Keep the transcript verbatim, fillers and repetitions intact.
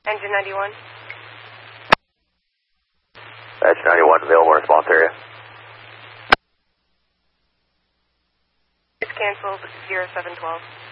Engine ninety-one. Engine ninety-one, available response area. It's canceled, zero seven twelve.